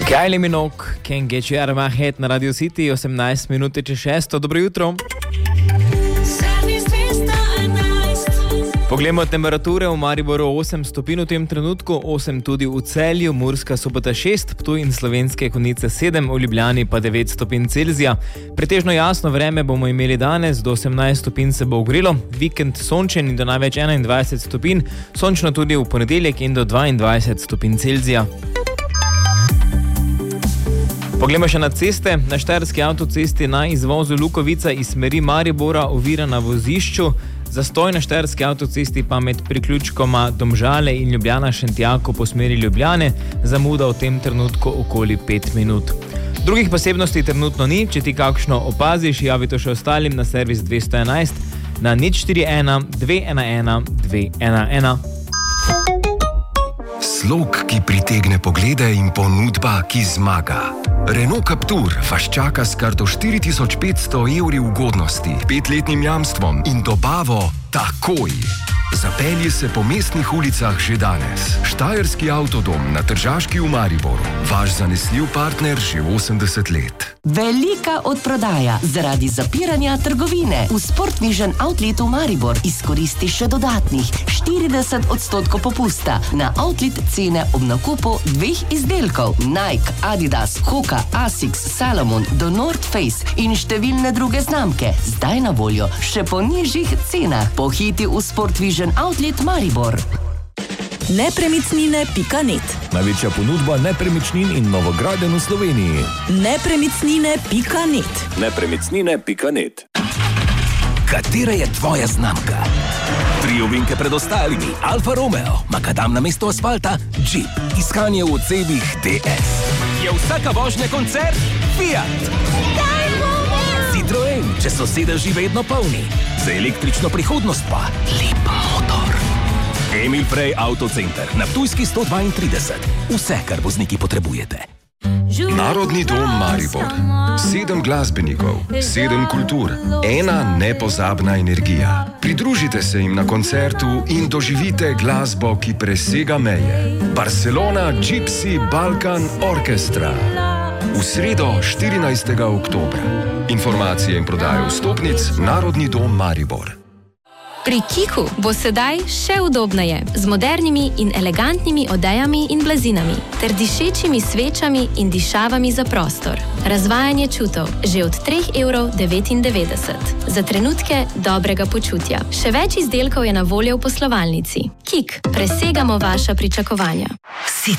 Kylie Minogue, Can't Get You Out of My Head na Radio City, 18 minut čez 6. Dobro jutro. Poglejmo temperature. V Mariboru 8 stopinj v tem trenutku, 8 tudi v Celju, Murska Sobota 6, Ptuj in Slovenske Konjice 7, v Ljubljani pa 9 stopinj Celzija. Pretežno jasno vreme bomo imeli danes, do 18 stopinj se bo ogrelo, vikend sončen in do največ 21 stopinj, sončno tudi v ponedeljek in do 22 stopinj Celzija. Poglejmo še na ceste. Na štajerski avtocesti na izvozu Lukovica iz smeri Maribora ovira na vozišču, zastoj na štajerski avtocesti pa med priključkoma Domžale in Ljubljana Šentjako po smeri Ljubljane, zamuda v tem trenutku okoli 5 minut. Drugih posebnosti trenutno ni, če ti kakšno opaziš, javi to še ostalim na servis 211 na 041 211 211. Slog, ki pritegne poglede in ponudba, ki zmaga. Renault Captur vas čaka s karto 4500 evri ugodnosti, 5-letnim jamstvom in dobavo takoj. Zapelji se po mestnih ulicah že danes. Štajerski avtodom na Tržaški v Mariboru. Vaš zanesljiv partner že 80 let. Velika odprodaja zaradi zapiranja trgovine. V Sportvision Outletu Maribor izkoristi še dodatnih 40% popusta na outlet cene ob nakupu dveh izdelkov Nike, Adidas, Hoka, Asics, Salomon do North Face in številne druge znamke. Zdaj na voljo še po nižjih cenah. Pohiti v Sportvision Outlet Maribor. Nepremičnine.net. Največja ponudba nepremičnin in novogradenj v Sloveniji. Nepremičnine.net. Nepremičnine.net. Katera je tvoja znamka? 3 ovinke pred ostalimi. Alfa Romeo, makadam na mesto asfalta, Jeep. Iskanje v odsebih DS. Je vsaka vožnja koncert? Fiat. Citroen, če so sedeži vedno polni. Za električno prihodnost pa lep motor. Emil Frey Autocenter na Ptujski 132. Vse, kar vozniki potrebujete. Narodni dom Maribor. 7 glasbenikov, 7 kultur, 1 nepozabna energija. Pridružite se jim na koncertu in doživite glasbo, ki presega meje. Barcelona Gypsy Balkan Orchestra. V sredo 14. oktobra. Informacije in prodajo vstopnic Narodni dom Maribor. Pri Kiku bo sedaj še udobneje, z modernimi in elegantnimi odejami in blazinami, ter dišečimi svečami in dišavami za prostor. Razvajanje čutov že od 3,99 €. Za trenutke dobrega počutja. Še več izdelkov je na voljo v poslovalnici. Kik, presegamo vaša pričakovanja.